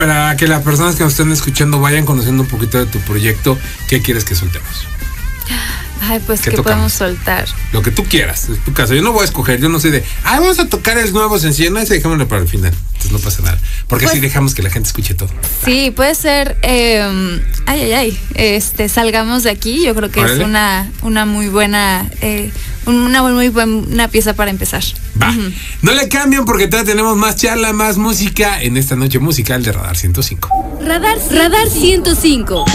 Para que las personas que nos estén escuchando vayan conociendo un poquito de tu proyecto, ¿qué quieres que soltemos? Ay, pues que podemos soltar. Lo que tú quieras, es tu casa. Yo no voy a escoger, yo no soy de, vamos a tocar el nuevo sencillo, no, ese dejémoslo para el final. Entonces no pasa nada. Porque pues, así dejamos que la gente escuche todo. Sí, puede ser, salgamos de aquí. Yo creo que es una muy buena, muy buena pieza para empezar. Va. No le cambien porque todavía tenemos más charla, más música en esta noche musical de Radar 105. Radar 105.